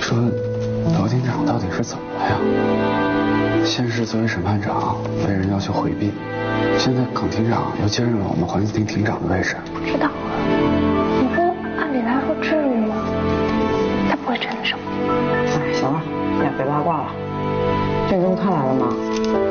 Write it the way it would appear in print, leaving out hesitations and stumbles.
说罗厅长到底是怎么了呀？先是作为审判长被人要求回避，现在耿厅长又接任了我们环境厅厅长的位置。 不知道啊，你说按理来说至于吗？他不会真的什么。 哎，行了，别八卦了。这周他来了吗？